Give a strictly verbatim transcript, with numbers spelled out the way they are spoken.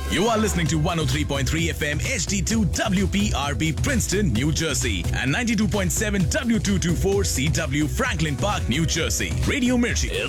You are listening to one oh three point three F M H D two W P R B Princeton, New Jersey and ninety-two point seven W two twenty-four C W Franklin Park, New Jersey. Radio Mirchi.